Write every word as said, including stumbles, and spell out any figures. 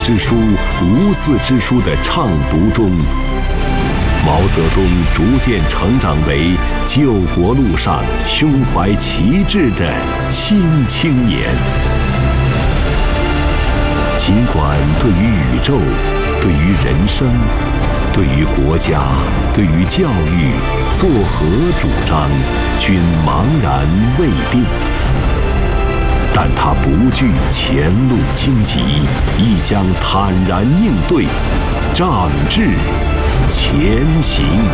之书、无私之书的畅读中，毛泽东逐渐成长为救国路上胸怀旗帜的新青年。尽管对于宇宙、对于人生、对于国家、对于教育作何主张，均茫然未定，但他不惧前路荆棘，亦将坦然应对，仗志前行。